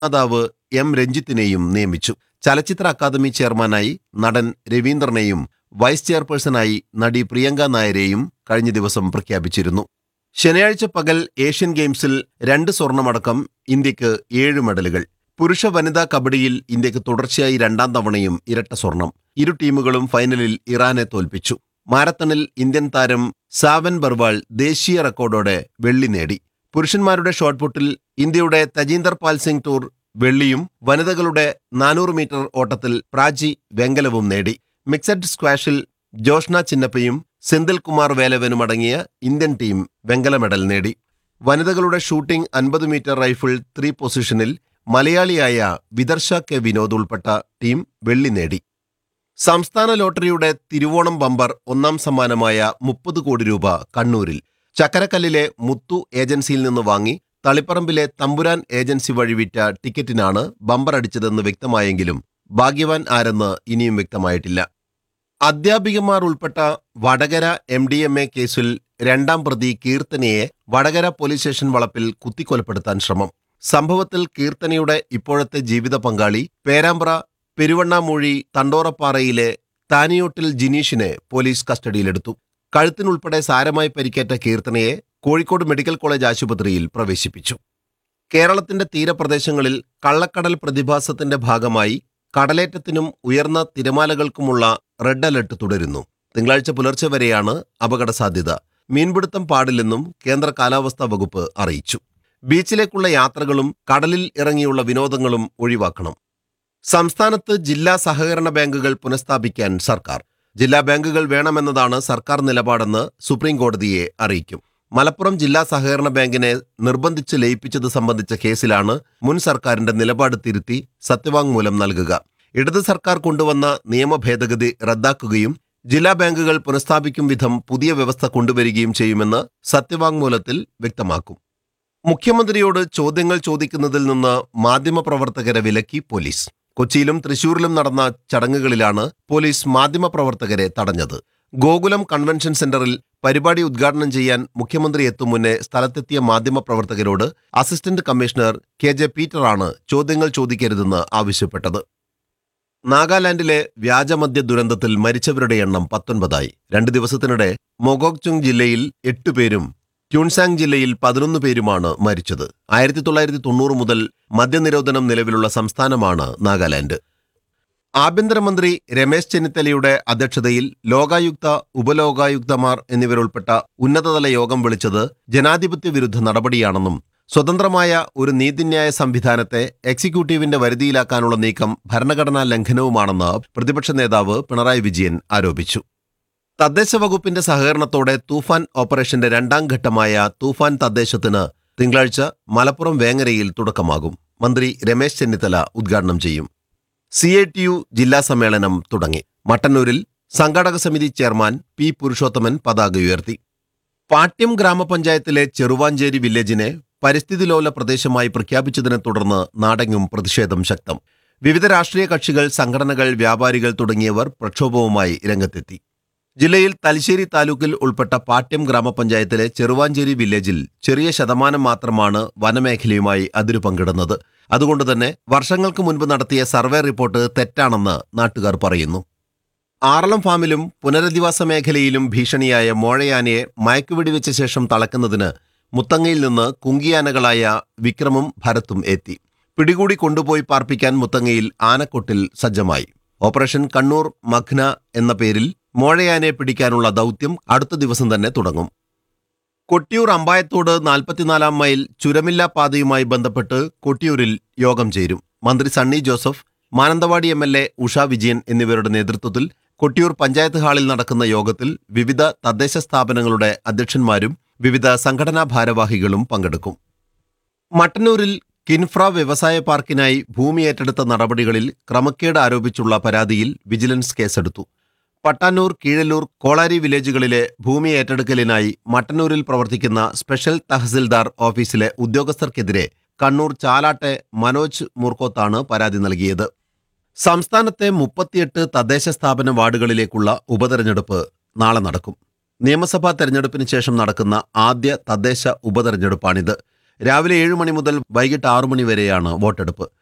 നിർമ്മാതാവ് എം രഞ്ജിത്തിനെയും നിയമിച്ചു. ചലച്ചിത്ര അക്കാദമി ചെയർമാനായി നടൻ രവീന്ദ്രനെയും വൈസ് ചെയർപേഴ്സണായി നടി പ്രിയങ്ക നായരെയും കഴിഞ്ഞ ദിവസം പ്രഖ്യാപിച്ചിരുന്നു. ശനിയാഴ്ച പകൽ ഏഷ്യൻ ഗെയിംസിൽ 2 സ്വർണമടക്കം ഇന്ത്യക്ക് 7 മെഡലുകൾ. പുരുഷ വനിതാ കബഡിയിൽ ഇന്ത്യക്ക് തുടർച്ചയായി 2ാം തവണയും ഇരട്ട സ്വർണം. ഇരു ടീമുകളും ഫൈനലിൽ ഇറാനെ തോൽപ്പിച്ചു. മാരത്തണിൽ ഇന്ത്യൻ താരം സാവൻ ബർവാൾ ദേശീയ റെക്കോർഡോടെ വെള്ളി നേടി. പുരുഷന്മാരുടെ ഷോട്ട്പുട്ടിൽ ഇന്ത്യയുടെ തജീന്ദർ പാൽ സിംഗ് ടൂർ വെള്ളിയും വനിതകളുടെ 400 മീറ്റർ ഓട്ടത്തിൽ പ്രാചി വെങ്കലവും നേടി. മിക്സഡ് സ്ക്വാഷിൽ ജോഷ്ന ചിന്നപ്പയും സെന്തിൽ കുമാർ വേലവനും അടങ്ങിയ ഇന്ത്യൻ ടീം വെങ്കല മെഡൽ നേടി. വനിതകളുടെ ഷൂട്ടിംഗ് 50 മീറ്റർ റൈഫിൾ 3 പൊസിഷനിൽ മലയാളിയായ വിദർശ കെ വിനോദ് ഉൾപ്പെട്ട ടീം വെള്ളി നേടി. സംസ്ഥാന ലോട്ടറിയുടെ തിരുവോണം ബമ്പർ 1ാം സമ്മാനമായ 30 കോടി രൂപ കണ്ണൂരിൽ ചക്കരക്കല്ലിലെ മുത്തു ഏജൻസിയിൽ നിന്ന് വാങ്ങി തളിപ്പറമ്പിലെ തമ്പുരാൻ ഏജൻസി വഴി വിറ്റ ടിക്കറ്റിനാണ് ബമ്പർ അടിച്ചതെന്ന് വ്യക്തമായെങ്കിലും ഭാഗ്യവാൻ ആരെന്ന് ഇനിയും വ്യക്തമായിട്ടില്ല. അധ്യാപികമാർ ഉൾപ്പെട്ട വടകര MDMA കേസിൽ 2ാം പ്രതി കീർത്തനയെ വടകര പോലീസ് സ്റ്റേഷൻ വളപ്പിൽ കുത്തിക്കൊലപ്പെടുത്താൻ ശ്രമം. സംഭവത്തിൽ കീർത്തനയുടെ ഇപ്പോഴത്തെ ജീവിത പങ്കാളി പേരാമ്പ്ര പെരുവണ്ണാമൂഴി തണ്ടോറപ്പാറയിലെ താനിയോട്ടിൽ ജിനീഷിനെ പോലീസ് കസ്റ്റഡിയിലെടുത്തു. കഴുത്തിനുൾപ്പെടെ സാരമായി പരിക്കേറ്റ കീർത്തനയെ കോഴിക്കോട് മെഡിക്കൽ കോളേജ് ആശുപത്രിയിൽ പ്രവേശിപ്പിച്ചു. കേരളത്തിന്റെ തീരപ്രദേശങ്ങളിൽ കള്ളക്കടൽ പ്രതിഭാസത്തിന്റെ ഭാഗമായി കടലേറ്റത്തിനും ഉയർന്ന തിരമാലകൾക്കുമുള്ള റെഡ് അലർട്ട് തുടരുന്നു. തിങ്കളാഴ്ച പുലർച്ചെ വരെയാണ് അപകട സാധ്യത. മീൻപിടുത്തം പാടില്ലെന്നും കേന്ദ്ര കാലാവസ്ഥാ വകുപ്പ് അറിയിച്ചു. ബീച്ചിലേക്കുള്ള യാത്രകളും കടലിൽ ഇറങ്ങിയുള്ള വിനോദങ്ങളും ഒഴിവാക്കണം. സംസ്ഥാനത്ത് ജില്ലാ സഹകരണ ബാങ്കുകൾ പുനഃസ്ഥാപിക്കാൻ സർക്കാർ. ജില്ലാ ബാങ്കുകൾ വേണമെന്നതാണ് സർക്കാർ നിലപാടെന്ന് സുപ്രീം കോടതിയെ അറിയിക്കും. മലപ്പുറം ജില്ലാ സഹകരണ ബാങ്കിനെ നിർബന്ധിച്ച് ലയിപ്പിച്ചത് സംബന്ധിച്ച കേസിലാണ് മുൻ സർക്കാരിന്റെ നിലപാട് തിരുത്തി സത്യവാങ്മൂലം നൽകുക. ഇടത് സർക്കാർ കൊണ്ടുവന്ന നിയമ ഭേദഗതി റദ്ദാക്കുകയും ജില്ലാ ബാങ്കുകൾ പുനഃസ്ഥാപിക്കും വിധം പുതിയ വ്യവസ്ഥ കൊണ്ടുവരികയും ചെയ്യുമെന്ന് സത്യവാങ്മൂലത്തിൽ വ്യക്തമാക്കും. മുഖ്യമന്ത്രിയോട് ചോദ്യങ്ങൾ ചോദിക്കുന്നതിൽ നിന്ന് മാധ്യമപ്രവർത്തകരെ വിലക്കി പോലീസ്. കൊച്ചിയിലും തൃശൂരിലും നടന്ന ചടങ്ങുകളിലാണ് പോലീസ് മാധ്യമപ്രവർത്തകരെ തടഞ്ഞത്. ഗോകുലം കൺവെൻഷൻ സെന്ററിൽ പരിപാടി ഉദ്ഘാടനം ചെയ്യാൻ മുഖ്യമന്ത്രി എത്തും മുന്നേ സ്ഥലത്തെത്തിയ മാധ്യമപ്രവർത്തകരോട് അസിസ്റ്റന്റ് കമ്മീഷണർ KJ പീറ്ററാണ് ചോദ്യങ്ങൾ ചോദിക്കരുതെന്ന് ആവശ്യപ്പെട്ടത്. നാഗാലാൻഡിലെ വ്യാജമദ്യ ദുരന്തത്തിൽ മരിച്ചവരുടെ എണ്ണം 19ആയി. 2 ദിവസത്തിനിടെ മൊഗോക്ചുങ് ജില്ലയിൽ 8 പേരും ട്യൂൺസാങ് ജില്ലയിൽ 11 പേരുമാണ് മരിച്ചത്. 1990 മുതൽ മദ്യനിരോധനം നിലവിലുള്ള സംസ്ഥാനമാണ് നാഗാലാൻഡ്. ആഭ്യന്തരമന്ത്രി രമേശ് ചെന്നിത്തലയുടെ അധ്യക്ഷതയിൽ ലോകായുക്ത, ഉപലോകായുക്തമാർ എന്നിവരുൾപ്പെട്ട ഉന്നതതല യോഗം വിളിച്ചത് ജനാധിപത്യ വിരുദ്ധ നടപടിയാണെന്നും സ്വതന്ത്രമായ ഒരു നീതിന്യായ സംവിധാനത്തെ എക്സിക്യൂട്ടീവിന്റെ വരുതിയിലാക്കാനുള്ള നീക്കം ഭരണഘടനാ ലംഘനവുമാണെന്ന് പ്രതിപക്ഷ നേതാവ് പിണറായി വിജയൻ ആരോപിച്ചു. തദ്ദേശ വകുപ്പിന്റെ സഹകരണത്തോടെ തൂഫാൻ ഓപ്പറേഷന്റെ 2ാം ഘട്ടമായ തൂഫാൻ തദ്ദേശത്തിന് തിങ്കളാഴ്ച മലപ്പുറം വേങ്ങരയിൽ തുടക്കമാകും. മന്ത്രി രമേശ് ചെന്നിത്തല ഉദ്ഘാടനം ചെയ്യും. CITU ജില്ലാ സമ്മേളനം തുടങ്ങി. മട്ടന്നൂരിൽ സംഘാടക സമിതി ചെയർമാൻ P. പുരുഷോത്തമൻ പതാക ഉയർത്തി. പാട്യം ഗ്രാമപഞ്ചായത്തിലെ ചെറുവാഞ്ചേരി വില്ലേജിനെ പരിസ്ഥിതിലോല പ്രദേശമായി പ്രഖ്യാപിച്ചതിനെ തുടർന്ന് നാടെങ്ങും പ്രതിഷേധം ശക്തം. വിവിധ രാഷ്ട്രീയ കക്ഷികൾ, സംഘടനകൾ, വ്യാപാരികൾ തുടങ്ങിയവർ പ്രക്ഷോഭവുമായി രംഗത്തെത്തി. ജില്ലയിൽ തലശ്ശേരി താലൂക്കിൽ ഉൾപ്പെട്ട പാട്യം ഗ്രാമപഞ്ചായത്തിലെ ചെറുവാഞ്ചേരി വില്ലേജിൽ ചെറിയ ശതമാനം മാത്രമാണ് വനമേഖലയുമായി അതിരു പങ്കിടുന്നത്. അതുകൊണ്ടുതന്നെ വർഷങ്ങൾക്ക് മുൻപ് നടത്തിയ സർവേ റിപ്പോർട്ട് തെറ്റാണെന്ന് നാട്ടുകാർ പറയുന്നു. ആറളം ഫാമിലും പുനരധിവാസ മേഖലയിലും ഭീഷണിയായ മോഴയാനയെ മയക്കുവെടിവെച്ച ശേഷം തളക്കുന്നതിന് മുത്തങ്ങയിൽ നിന്ന് കുങ്കിയാനകളായ വിക്രമും ഭരത്തും എത്തി. പിടികൂടി കൊണ്ടുപോയി പാർപ്പിക്കാൻ മുത്തങ്ങയിൽ ആനക്കൊട്ടിൽ സജ്ജമായി. ഓപ്പറേഷൻ കണ്ണൂർ മഖ്ന എന്ന പേരിൽ മോഴയാനയെ പിടിക്കാനുള്ള ദൗത്യം അടുത്ത ദിവസം തന്നെ തുടങ്ങും. കൊട്ടിയൂർ അമ്പായത്തോട് 44-ാം മൈൽ ചുരമില്ലാ പാതയുമായി ബന്ധപ്പെട്ട് കൊട്ടിയൂരിൽ യോഗം ചേരും. മന്ത്രി സണ്ണി ജോസഫ്, മാനന്തവാടി MLA ഉഷ വിജയൻ എന്നിവരുടെ നേതൃത്വത്തിൽ കൊട്ടിയൂർ പഞ്ചായത്ത് ഹാളിൽ നടക്കുന്ന യോഗത്തിൽ വിവിധ തദ്ദേശ സ്ഥാപനങ്ങളുടെ അധ്യക്ഷന്മാരും വിവിധ സംഘടനാ ഭാരവാഹികളും പങ്കെടുക്കും. മട്ടന്നൂരിൽ കിൻഫ്ര വ്യവസായ പാർക്കിനായി ഭൂമി ഏറ്റെടുത്ത നടപടികളിൽ ക്രമക്കേട് ആരോപിച്ചുള്ള പരാതിയിൽ വിജിലൻസ് കേസെടുത്തു. പട്ടാന്നൂർ, കീഴല്ലൂർ, കോളാരി വില്ലേജുകളിലെ ഭൂമി ഏറ്റെടുക്കലിനായി മട്ടന്നൂരിൽ പ്രവർത്തിക്കുന്ന സ്പെഷ്യൽ തഹസിൽദാർ ഓഫീസിലെ ഉദ്യോഗസ്ഥർക്കെതിരെ കണ്ണൂർ ചാലാട്ടെ മനോജ് മൂർക്കോത്താണ് പരാതി നൽകിയത്. സംസ്ഥാനത്തെ 38 തദ്ദേശ സ്ഥാപന വാർഡുകളിലേക്കുള്ള ഉപതെരഞ്ഞെടുപ്പ് നാളെ നടക്കും. നിയമസഭാ തെരഞ്ഞെടുപ്പിന് ശേഷം നടക്കുന്ന ആദ്യ തദ്ദേശ ഉപതെരഞ്ഞെടുപ്പാണിത്. രാവിലെ 7 മണി മുതൽ വൈകിട്ട് 6 മണി വരെയാണ് വോട്ടെടുപ്പ്.